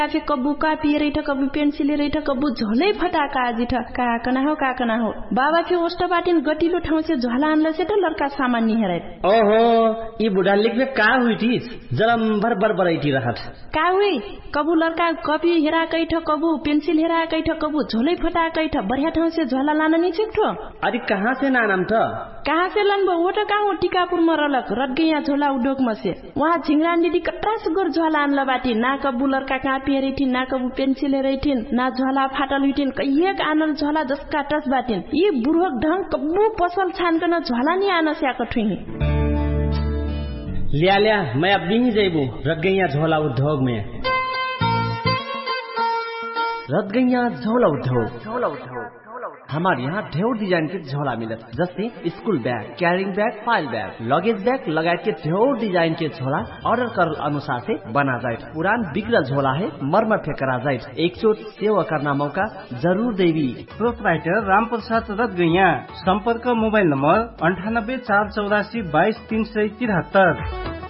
cafe Kabbu कापी रही था Kabbu pencil रही था कब्बू झोलै फटाका आजी था काकना हो बाबा फे ओष्ट बाटिन गतिलो ठाउँ से झोला आनला से त लड़का सामान नि हेरे ओहो ई बुढा लेख्ने का हुई थी जरम भर बरैठी रहत का हुई कब्बू लड़का कॉपी हेरा कै ठ कब्बू पेंसिल हेरा कै ठ कब्बू झोलै फटा कै ठ बढ़िया ठाउँ से झोला लान नि छिक्ठो अरे कहाँ से नाम था कहाँ से लनबो वो त कहाँ टीकापुर में रलक रटगैया झोला उद्योग में से वहाँ झिंगरा दीदी कट्रास गोर झोला आनला बाटी ना कब्बू लड़का कापी हेरी थी ना कब्बू पेंसिल हेरी थी ना झोला फाटल हुई थी कैयक आनल झोला जसका टस बाटिन ये बुढ़क ढंग कब्बू पसल छानकन झोला नि आन स्याक ठुही लिया मैं अब भी जैबू रटगैया झोला उद्योग में रटगैया झोला उद्योग हमारे यहाँ ढेर डिजाइन के झोला मिलत जैसे school bag carrying bag file bag luggage bag लगायत के ढेर डिजाइन के झोला ऑर्डर कर अनुसार से बना जाए पुरान बिगड़ा झोला है मरम्मत करा जाए एक चोट सेवा करना मौका जरूर देवी प्रोपराइटर रामप्रसाद रटगैया संपर्क मोबाइल नंबर 98 484 22 373